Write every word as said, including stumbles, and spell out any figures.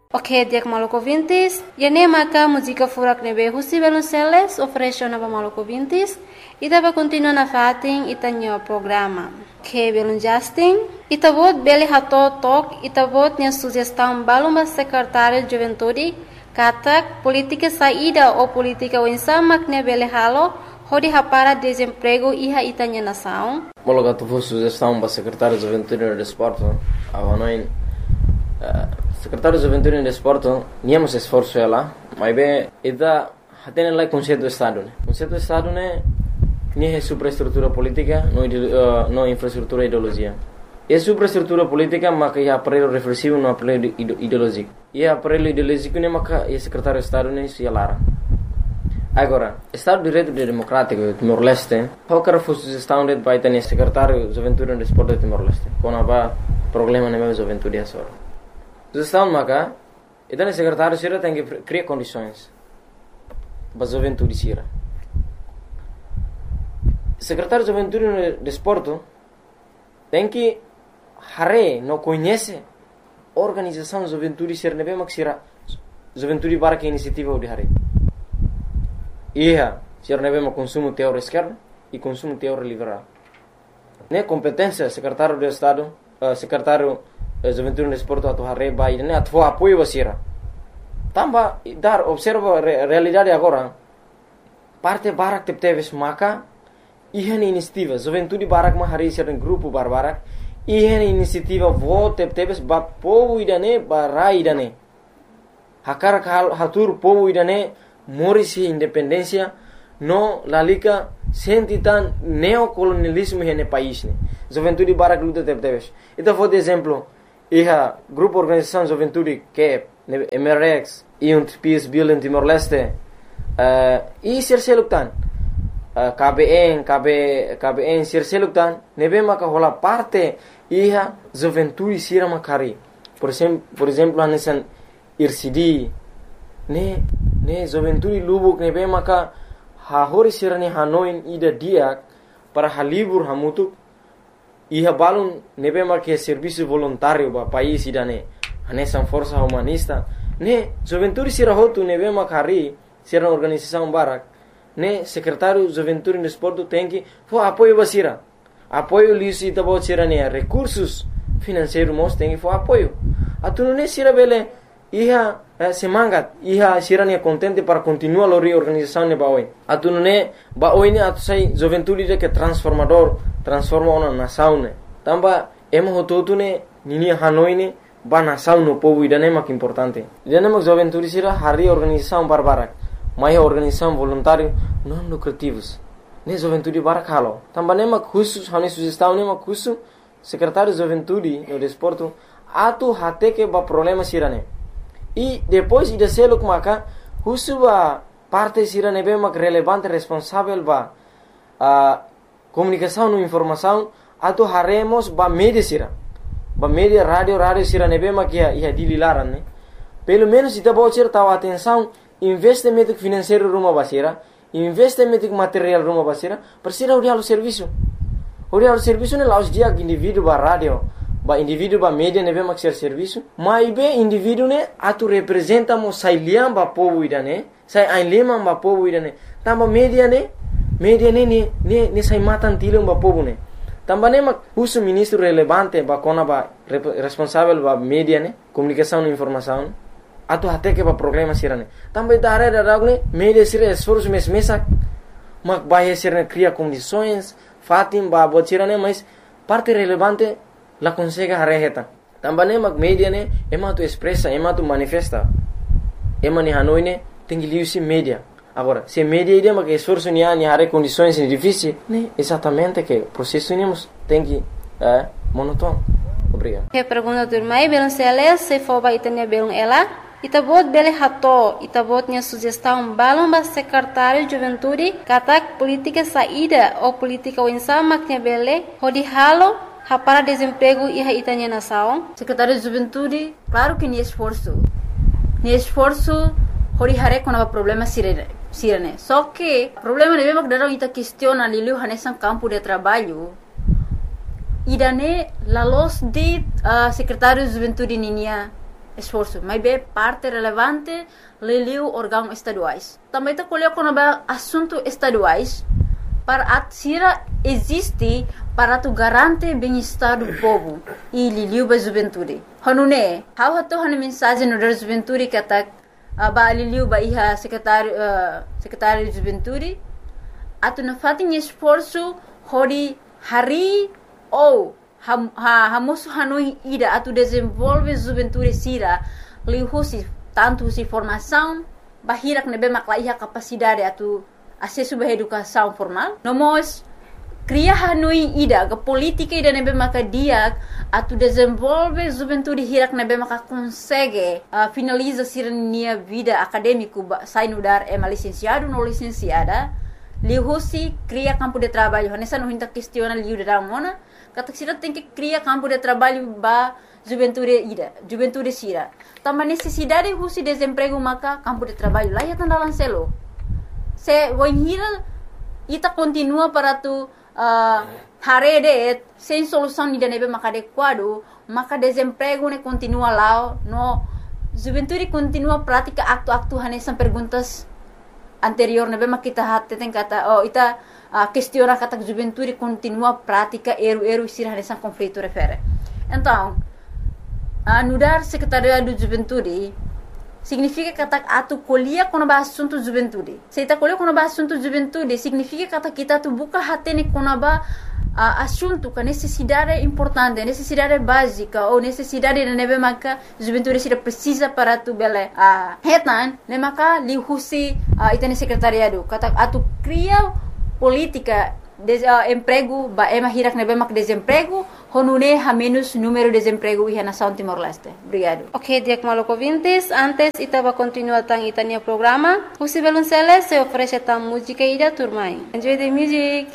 Ok, dia que Maluco Vintes, e nem maca música furak nebe husi Belonceles oferece nova Maluco Vintes, e dava continua na fatin e tanho programa. Que Belon Justin, e tabot bele hato tok, e tabot nia sugestão balumba secretário de juventude, katak política saída ou política winsama que bele halo, hodi hapara desemprego iha itanya nação. Mologa tu foi sugestão para secretário de juventude e desporto, avanoin secretário de juventude e desporto, niamos esforço ela, mas bem, ida hatene lá conceito do estado, né? Conceito do estado né, nem é superestrutura política, não uh, não infraestrutura ideologia. É superestrutura política, mas que é aparelho reflexivo, não aparelho ideológico. E aparelho ideológico né, mas que é secretário de estado né, se alara. Agora, Estado de Direito Democrático de Timor-Leste, qualquer sugestão de vai ter secretário de juventude e desporto de Timor-Leste, quando há problema na minha juventude essa hora. Sugestão maca, então o secretário Sira tem que criar condições para a juventude Sira. Secretário de juventude e desporto tem que hare não conhece a organização de juventude Sira nebe mak Sira juventude para que iniciativa de hare. Ia, Sira nebe mak consumo teórico esquerdo e consumo teórico liberal. Ne competência secretário de Estado, uh, secretário juventude e desporto atu hare bai ne atu apoio Sira. Tamba dar observa a realidade agora. Parte barak tep teves maka ihan inisiativa juventude barak ma hari Sira grupo barbarak ihan inisiativa vo tep teves ba povo idane barai idane. Hakar hal hatur povo idane morisi independência no lalika sentitan neocolonialismo hene país ne. Juventude barak luta tep teves. Então vou de exemplo iha grupo organização juventude que M R X e um Peace Bill em Timor-Leste uh, e Sirseluktan uh, K B N K B K B N Sirseluktan nebe maka hola parte iha juventude sira makari por exemplo por exemplo anesan I R C D ne ne juventude lubuk nebe maka ha hori sira ne Hanoi ida dia para halibur hamutuk iha balun nebe marque serviço voluntário ba país idane anesan força humanista ne juventude sira hotu nebe makari sira organização barak ne secretário juventude e desporto tem que for apoio basira apoio lisi tabo sira ne recursos financeiros mos tem que for apoio atunu ne sira bele iha eh, semangat iha sira ne contente para continuar a reorganização ne baoi atunu ne baoi ne atu sai juventude de que transformador transforma uma nação ne tamba emo hototu ne nini Hanoi ne ba nação no povo idane mak importante idane mak juventude sira hari organização barbarak mai organização voluntário não lucrativos ne juventude barak halo tamba ne mak khusus hani sugestão ne mak khusus secretário de juventude no desporto atu hate que ba problema sira ne e depois ida seluk maka khusus ba parte sira ne be mak relevante responsável ba a comunicação no informação atu haremos ba media sira ba media radio radio sira nebe makia ia dililaran ne pelo menos ita bocer tahu atenção investimento financeiro rumah basira investimento material rumah basira persira uri alu serviço uri alu serviço ne laus dia indivíduo ba radio ba indivíduo ba media nebe mak ser serviço mai be indivíduo ne atu representa mo sailiam ba povo idane sai ainlema ba povo idane tamba media ne media ne ne ne ne sai matan tilum ba povo ne tamba ne mak usu ministro relevante ba kona ba responsável ba media ne comunicação e informação atu hate que ba problema sirane tamba idare da ragne media sira esforço mes mesa mak ba sirane cria condições fatim ba botirane mas parte relevante la consegue hareheta tamba ne mak media ne ema tu expressa ema tu manifesta ema ni Hanoi ne tengi liusi media. Agora, se media ideia que esforço ni ani hare condições difíceis, né? Exatamente que processo nemos tem que é monótono. Obrigado. Que pergunta do mai Belonceles se for ba itania belong ela, itabot bele hato, itabot nia sugestão balong ba secretário de juventude, katak política saída ou política winsama nia bele, hodi halo para desemprego e itania nação. Secretário de juventude, claro que ni esforço. Ni esforço hori hare com problema sirene. Sirene. Só que o problema é mesmo que a gente questiona ali o nesse campo de trabalho. E daí, a luz de uh, secretário de juventude ninia esforço, mas é parte relevante leliu órgãos estaduais. Também está colhendo quando é assunto estaduais para a tira existe para tu garante bem-estar do povo e liliu ba juventude. Hanune, how hato han mensagem no da juventude que tá ba liliu ba iha secretário uh, secretário de juventude atu na fatin esforço hori hari ou ha ha hamosu hanui ida atu desenvolve juventude sira lihusi tanto si formação bahirak nebe maklaiha capacidade atu acesso à educação formal. Nomos cria hanui ida ke política ida nebe maka dia atu desenvolve juventude hirak nebe maka consegue uh, finaliza sirnia vida acadêmico sai no dar é licenciado no licenciada lihusi cria campo de trabalho nessa não hinta questiona liu da mona kata sira tem que cria campo de trabalho ba juventude ida juventude sira tama necessidade husi desemprego maka campo de trabalho lá ya tandalan selo se voinhira ita continua para tu uh, harede sem solução ida nebe maka adequado maka desemprego ne continua lá no juventude continua prática acto-acto hanesan perguntas anterior nebe maka kita hatte tem kata oh ita uh, questiona kata juventude continua prática eru-eru sira hanesan conflito refere então uh, nudar secretariado de juventude significa kata atu colhia quando ba assunto juventude. Se ita colhia quando ba assunto juventude, significa kata kita tu buka hatene quando ba uh, assunto que necessidade importante, necessidade básica ou necessidade de nebe maka juventude sira precisa para tu bele a uh, hetan, ne maka li husi uh, itane secretariado. Kata atu cria política de uh, emprego ba ema hirak nebe mak desemprego honune ha menos número de desemprego e na São Timor-Leste. Obrigado. Ok, Diak Maloko Vintes, antes itaba continua tang itania programa. Husi Belunceles se oferece tam música ida turmai. Enjoy the music.